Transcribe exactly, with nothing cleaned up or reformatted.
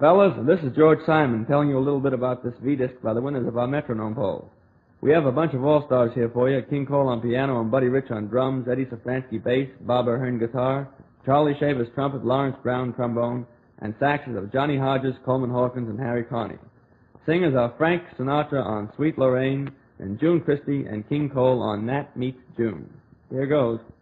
Fellas, this is George Simon telling you a little bit about this V-disc by the winners of our metronome poll. We have a bunch of all-stars here for you. King Cole on piano and Buddy Rich on drums, Eddie Safransky bass, Bob Ahern guitar, Charlie Shavers trumpet, Lawrence Brown trombone, and saxes of Johnny Hodges, Coleman Hawkins, and Harry Carney. Singers are Frank Sinatra on Sweet Lorraine, and June Christie and King Cole on Nat Meets June. Here goes.